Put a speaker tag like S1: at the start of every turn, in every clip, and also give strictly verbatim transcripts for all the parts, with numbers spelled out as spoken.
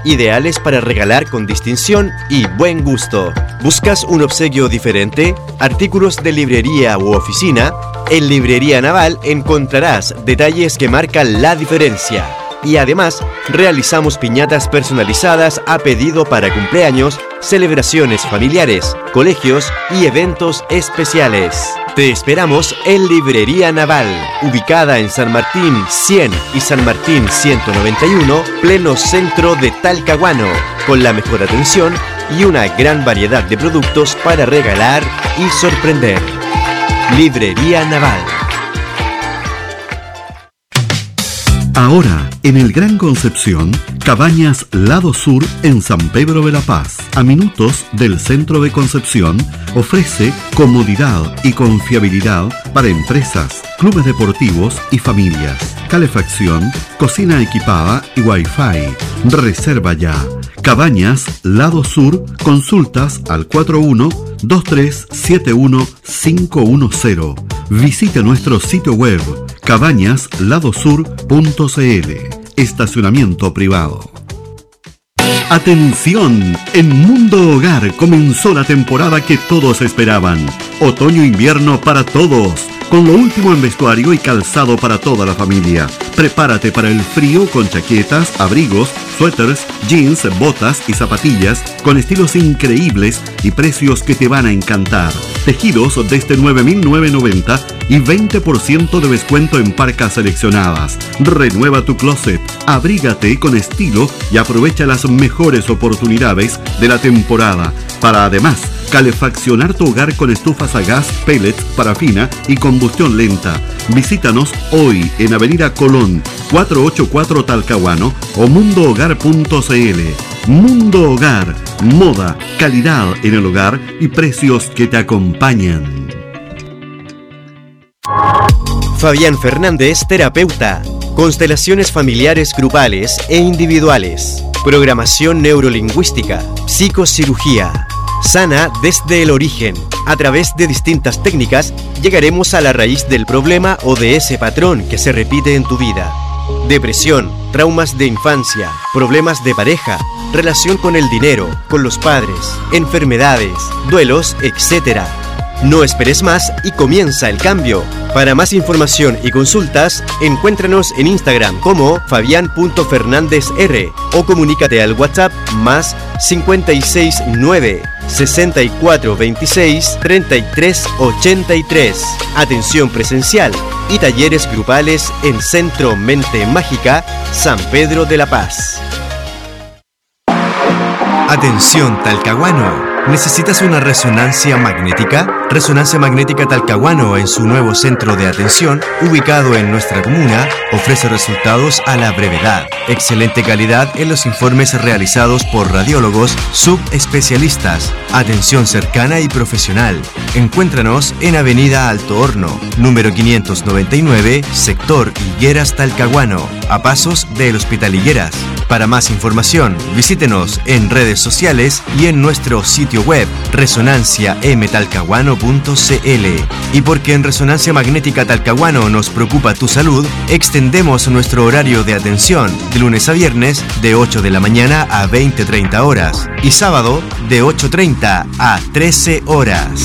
S1: ideales para regalar con distinción y buen gusto. ¿Buscas un obsequio diferente? ¿Artículos de librería u oficina? En Librería Naval encontrarás detalles que marcan la diferencia. Y además, realizamos piñatas personalizadas a pedido para cumpleaños, celebraciones familiares, colegios y eventos especiales. Te esperamos en Librería Naval, ubicada en San Martín cien y San Martín ciento noventa y uno, pleno centro de Talcahuano, con la mejor atención y una gran variedad de productos para regalar y sorprender. Librería Naval.
S2: Ahora, en el Gran Concepción, Cabañas Lado Sur en San Pedro de la Paz, a minutos del centro de Concepción, ofrece comodidad y confiabilidad para empresas, clubes deportivos y familias. Calefacción, cocina equipada y Wi-Fi. Reserva ya. Cabañas Lado Sur, consultas al cuatro uno dos tres siete uno cinco uno cero. Visite nuestro sitio web cabañas lado sur punto c l. Estacionamiento privado. ¡Atención! En Mundo Hogar comenzó la temporada que todos esperaban. Otoño-invierno para todos. Con lo último en vestuario y calzado para toda la familia. Prepárate para el frío con chaquetas, abrigos, suéteres, jeans, botas y zapatillas con estilos increíbles y precios que te van a encantar. Tejidos desde nueve mil novecientos noventa y veinte por ciento de descuento en parcas seleccionadas. Renueva tu closet, abrígate con estilo y aprovecha las mejores oportunidades de la temporada para además calefaccionar tu hogar con estufas a gas, pellets, parafina y combustión lenta. Visítanos hoy en Avenida Colón cuatrocientos ochenta y cuatro Talcahuano o mundo hogar punto c l. Mundo Hogar, moda, calidad en el hogar y precios que te acompañan.
S1: Fabián Fernández, terapeuta. Constelaciones familiares grupales e individuales. Programación neurolingüística. Psicocirugía. Sana desde el origen. A través de distintas técnicas llegaremos a la raíz del problema o de ese patrón que se repite en tu vida. Depresión, traumas de infancia, problemas de pareja, relación con el dinero, con los padres, enfermedades, duelos, etcétera. No esperes más y comienza el cambio. Para más información y consultas, encuéntranos en Instagram como fabián punto fernández r o comunícate al WhatsApp más cincuenta y seis nueve, sesenta y cuatro veintiséis, treinta y tres ochenta y tres. Atención presencial y talleres grupales en Centro Mente Mágica, San Pedro de la Paz. Atención Talcahuano. ¿Necesitas una resonancia magnética? Resonancia Magnética Talcahuano, en su nuevo centro de atención, ubicado en nuestra comuna, ofrece resultados a la brevedad. Excelente calidad en los informes realizados por radiólogos subespecialistas. Atención cercana y profesional. Encuéntranos en Avenida Alto Horno, número quinientos noventa y nueve, sector Higueras Talcahuano, a pasos del Hospital Higueras. Para más información, visítenos en redes sociales y en nuestro sitio web resonancia m talcahuano punto c l. Y porque en Resonancia Magnética Talcahuano nos preocupa tu salud, extendemos nuestro horario de atención de lunes a viernes de ocho de la mañana a veinte treinta horas y sábado de ocho treinta a trece horas.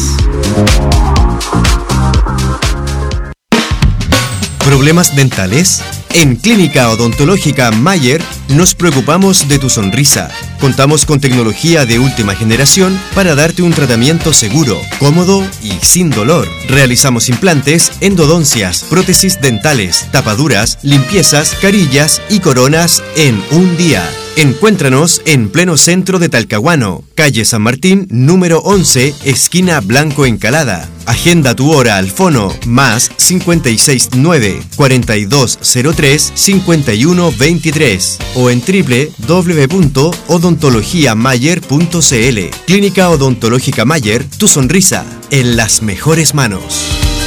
S1: ¿Problemas dentales? En Clínica Odontológica Mayer nos preocupamos de tu sonrisa. Contamos con tecnología de última generación para darte un tratamiento seguro, cómodo y sin dolor. Realizamos implantes, endodoncias, prótesis dentales, tapaduras, limpiezas, carillas y coronas en un día. Encuéntranos en pleno centro de Talcahuano, calle San Martín, número once, esquina Blanco Encalada. Agenda tu hora al fono más cincuenta y seis nueve, cuarenta y dos cero tres, cincuenta y uno veintitrés o en doble u doble u doble u punto odontología mayer punto c l. Clínica Odontológica Mayer, tu sonrisa en las mejores manos.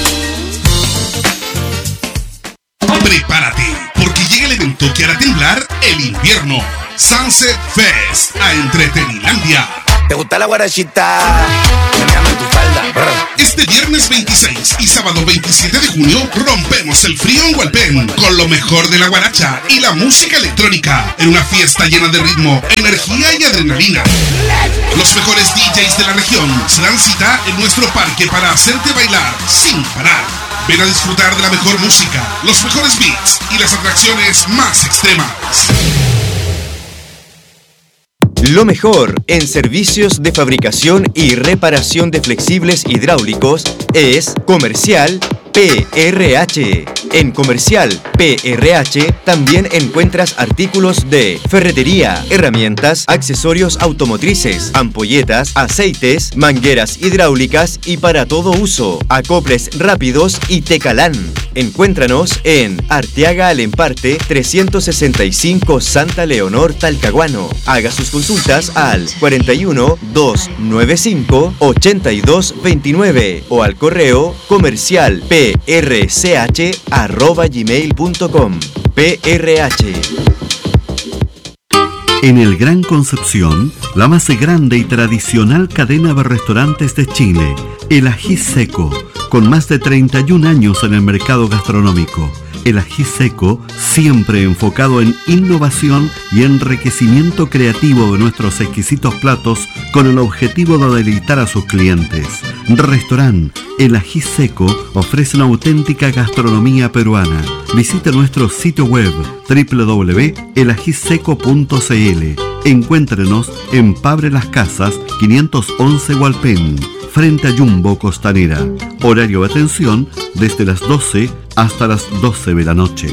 S3: Prepárate, porque llega el evento que hará temblar el invierno. Sunset Fest a Entretenilandia.
S4: ¿Te gusta la guarachita? Meneame tu falda. Brr.
S3: Este viernes veintiséis y sábado veintisiete de junio rompemos el frío en Hualpén con lo mejor de la guaracha y la música electrónica en una fiesta llena de ritmo, energía y adrenalina. Los mejores D Js de la región se dan cita en nuestro parque para hacerte bailar sin parar. Ven a disfrutar de la mejor música, los mejores beats y las atracciones más extremas.
S1: Lo mejor en servicios de fabricación y reparación de flexibles hidráulicos es Comercial P R H. En Comercial P R H también encuentras artículos de ferretería, herramientas, accesorios automotrices, ampolletas, aceites, mangueras hidráulicas y para todo uso, acoples rápidos y Tecalán. Encuéntranos en Arteaga Alemparte trescientos sesenta y cinco Santa Leonor, Talcahuano. Haga sus consultas al cuarenta y uno, doscientos noventa y cinco, ochenta y dos veintinueve o al correo comercial prch arroba gmail punto com. P R H.
S2: En el Gran Concepción, la más grande y tradicional cadena de restaurantes de Chile, El Ají Seco, con más de treinta y un años en el mercado gastronómico. El Ají Seco, siempre enfocado en innovación y enriquecimiento creativo de nuestros exquisitos platos con el objetivo de deleitar a sus clientes. Restaurante El Ají Seco ofrece una auténtica gastronomía peruana. Visite nuestro sitio web doble u doble u doble u punto el ají seco punto c l. Encuéntrenos en Pabre Las Casas, quinientos once Hualpén, frente a Jumbo Costanera. Horario de atención desde las doce hasta las doce de la noche.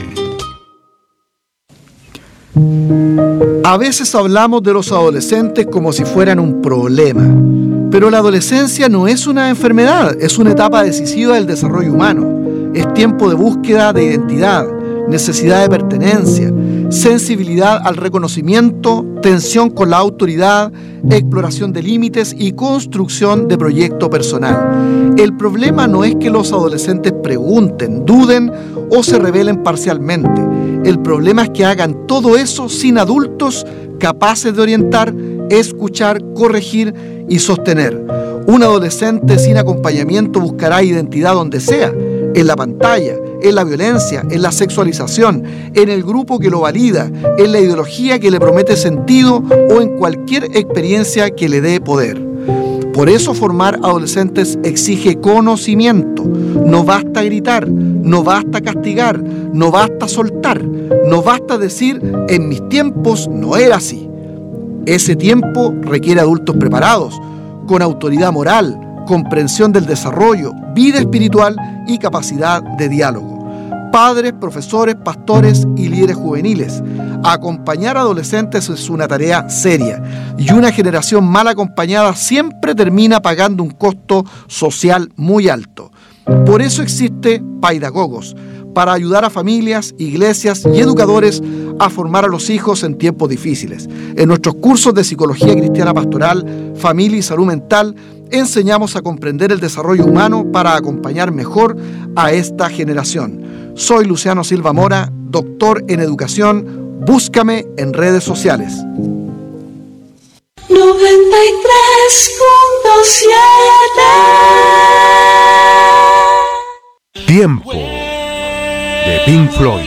S4: A veces hablamos de los adolescentes como si fueran un problema, pero la adolescencia no es una enfermedad, es una etapa decisiva del desarrollo humano. Es tiempo de búsqueda de identidad, necesidad de pertenencia, sensibilidad al reconocimiento, tensión con la autoridad, exploración de límites y construcción de proyecto personal. El problema no es que los adolescentes pregunten, duden o se rebelen parcialmente. El problema es que hagan todo eso sin adultos capaces de orientar, escuchar, corregir y sostener. Un adolescente sin acompañamiento buscará identidad donde sea, en la pantalla, en la violencia, en la sexualización, en el grupo que lo valida, en la ideología que le promete sentido o en cualquier experiencia que le dé poder. Por eso formar adolescentes exige conocimiento. No basta gritar, no basta castigar, no basta soltar, no basta decir en mis tiempos no era así. Ese tiempo requiere adultos preparados, con autoridad moral, comprensión del desarrollo, vida espiritual y capacidad de diálogo. Padres, profesores, pastores y líderes juveniles. Acompañar a adolescentes es una tarea seria y una generación mal acompañada siempre termina pagando un costo social muy alto. Por eso existe Paidagogos, para ayudar a familias, iglesias y educadores a formar a los hijos en tiempos difíciles. En nuestros cursos de Psicología Cristiana Pastoral, Familia y Salud Mental, enseñamos a comprender el desarrollo humano para acompañar mejor a esta generación. Soy Luciano Silva Mora, doctor en educación. Búscame en redes sociales.
S5: noventa y tres punto siete
S6: Tiempo de Pink Floyd.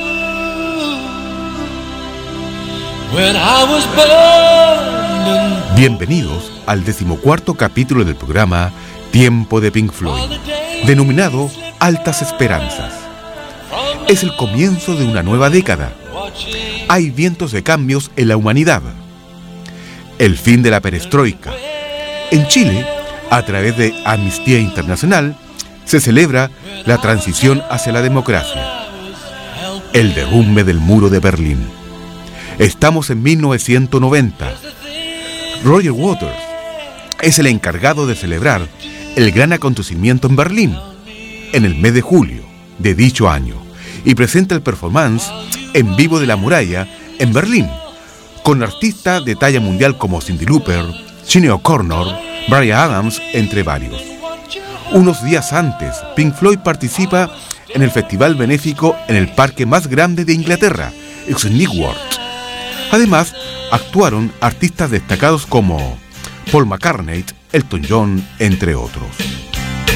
S6: Bienvenidos al decimocuarto capítulo del programa Tiempo de Pink Floyd, denominado Altas Esperanzas. Es el comienzo de una nueva década. Hay vientos de cambios en la humanidad. El fin de la perestroika. En Chile, a través de Amnistía Internacional, se celebra la transición hacia la democracia. El derrumbe del muro de Berlín. Estamos en mil novecientos noventa. Roger Waters es el encargado de celebrar el gran acontecimiento en Berlín en el mes de julio de dicho año y presenta el performance en vivo de la muralla en Berlín con artistas de talla mundial como Cyndi Lauper, Sinéad O'Connor, Bryan Adams, entre varios. Unos días antes, Pink Floyd participa en el festival benéfico en el parque más grande de Inglaterra, Knebworth. Además, actuaron artistas destacados como Paul McCartney, Elton John, entre otros.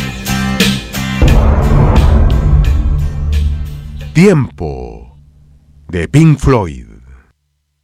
S6: Tiempo de Pink Floyd.